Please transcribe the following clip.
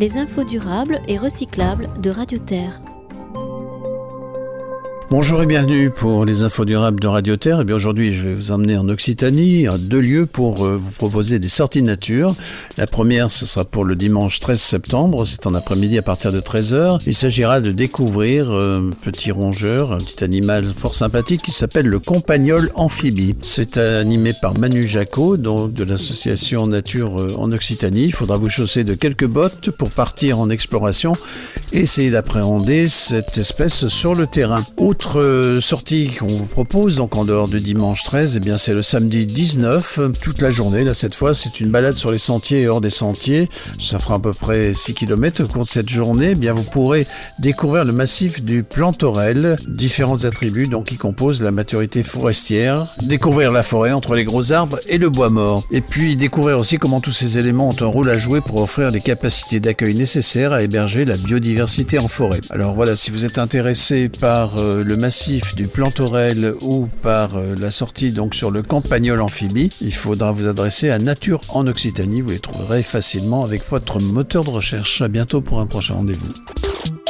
les infos durables et recyclables de Radio Terre. Bonjour et bienvenue pour les infos durables de Radio Terre. Et bien aujourd'hui, je vais vous emmener en Occitanie, à 2 lieux pour vous proposer des sorties nature. La première, ce sera pour le dimanche 13 septembre. C'est en après-midi à partir de 13h. Il s'agira de découvrir un petit rongeur, un petit animal fort sympathique qui s'appelle le Compagnol amphibie. C'est animé par Manu Jacot, donc de l'association Nature en Occitanie. Il faudra vous chausser de quelques bottes pour partir en exploration et essayer d'appréhender cette espèce sur le terrain. Autre sortie qu'on vous propose, donc en dehors du dimanche 13, eh bien c'est le samedi 19, toute la journée. Là, cette fois, c'est une balade sur les sentiers et hors des sentiers. Ça fera à peu près 6 km au cours de cette journée. Eh bien, vous pourrez découvrir le massif du Plantorel, différents attributs donc qui composent la maturité forestière, découvrir la forêt entre les gros arbres et le bois mort. Et puis découvrir aussi comment tous ces éléments ont un rôle à jouer pour offrir les capacités d'accueil nécessaires à héberger la biodiversité en forêt. Alors voilà, si vous êtes intéressé par le massif du Plantorel ou par la sortie donc sur le Compagnol amphibie, il faudra vous adresser à Nature en Occitanie. Vous les trouverez facilement avec votre moteur de recherche. À bientôt pour un prochain rendez-vous.